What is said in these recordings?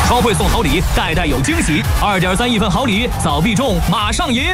超会送好礼，代代有惊喜。2.3亿份好礼，早必中，马上赢！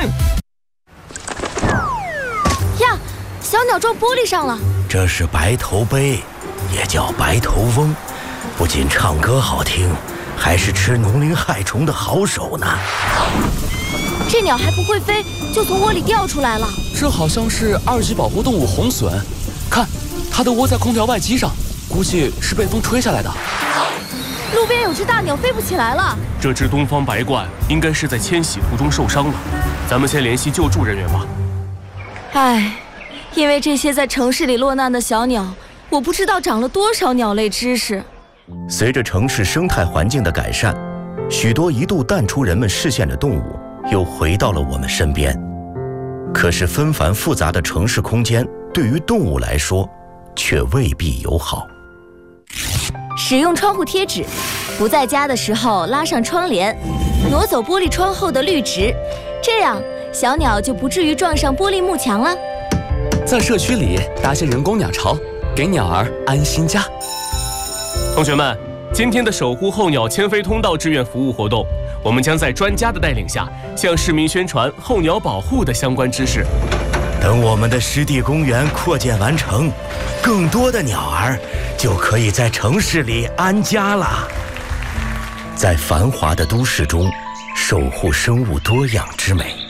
呀，小鸟撞玻璃上了。 这是白头鹎，也叫白头翁，不仅唱歌好听，还是吃农灵害虫的好手呢。 这鸟还不会飞，就从窝里掉出来了。 这好像是2级保护动物红隼，看，它的窝在空调外机上，估计是被风吹下来的。 路边有只大鸟飞不起来了。 这只东方白鹳应该是在迁徙途中受伤了，咱们先联系救助人员吧。 唉，因为这些在城市里落难的小鸟，我不知道长了多少鸟类知识。 随着城市生态环境的改善，许多一度淡出人们视线的动物又回到了我们身边。可是纷繁复杂的城市空间对于动物来说却未必友好。 使用窗户贴纸，不在家的时候拉上窗帘，挪走玻璃窗后的绿植，这样小鸟就不至于撞上玻璃幕墙了。 在社区里搭些人工鸟巢，给鸟儿安心家。 同学们，今天的守护候鸟迁飞通道志愿服务活动，我们将在专家的带领下，向市民宣传候鸟保护的相关知识。 等我们的湿地公园扩建完成，更多的鸟儿就可以在城市里安家了。在繁华的都市中，守护生物多样之美。